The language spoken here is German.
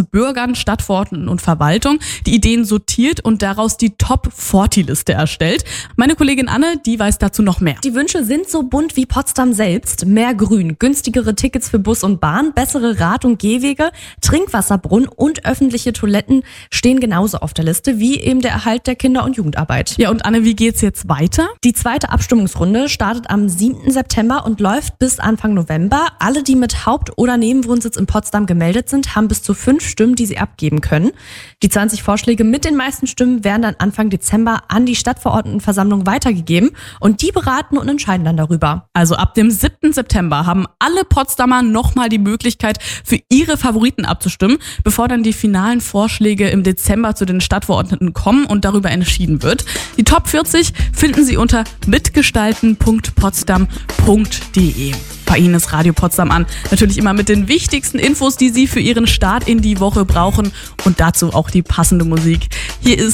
aus Bürgern, Stadtverordneten und Verwaltung die Ideen sortiert und daraus die Top-40-Liste erstellt. Meine Kollegin Anne, die weiß dazu noch mehr. Die Wünsche sind so bunt wie Potsdam selbst. Mehr Grün, günstigere Tickets für Bus und Bahn, bessere Rad- und Gehwege, Trinkwasserbrunnen und öffentliche Toiletten stehen genauso auf der Liste wie eben der Erhalt der Kinder- und Jugendarbeit. Ja, und Anne, wie geht's jetzt weiter? Die zweite Abstimmungsrunde startet am 7. September und läuft bis Anfang November. Alle, die mit Haupt- oder Nebenwohnsitz in Potsdam gemeldet sind, haben bis zu 5 Stimmen, die sie abgeben können. Die 20 Vorschläge mit den meisten Stimmen werden dann Anfang Dezember an die Stadtverordnetenversammlung weitergegeben und die beraten und entscheiden dann darüber. Also ab dem 7. September haben alle Potsdamer nochmal die Möglichkeit, für ihre Favoriten abzustimmen, bevor dann die finalen Vorschläge im Dezember zu den Stadtverordneten kommen und darüber entschieden wird. Die Top 40 finden Sie unter mitgestalten.potsdam.de. Bei Ihnen ist Radio Potsdam an. Natürlich immer mit den wichtigsten Infos, die Sie für Ihren Start in die Woche brauchen und dazu auch die passende Musik. Hier ist